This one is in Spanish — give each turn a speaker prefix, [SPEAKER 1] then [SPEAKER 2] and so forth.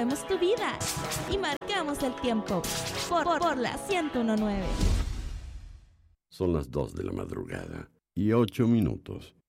[SPEAKER 1] movemos tu vida y marcamos el tiempo por la 101.9.
[SPEAKER 2] Son las 2 de la madrugada y 8 minutos.